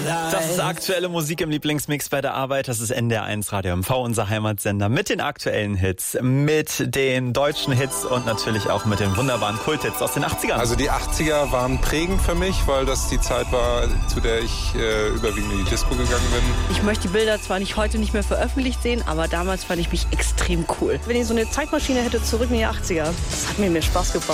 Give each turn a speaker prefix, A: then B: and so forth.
A: Das ist aktuelle Musik im Lieblingsmix bei der Arbeit. Das ist NDR1 Radio MV, unser Heimatsender, mit den aktuellen Hits, mit den deutschen Hits und natürlich auch mit den wunderbaren Kulthits aus den 80ern.
B: Also die 80er waren prägend für mich, weil das die Zeit war, zu der ich überwiegend in die Disco gegangen bin.
C: Ich möchte die Bilder zwar heute nicht mehr veröffentlicht sehen, aber damals fand ich mich extrem cool.
D: Wenn ich so eine Zeitmaschine hätte zurück in die 80er, das hat mir Spaß gebracht.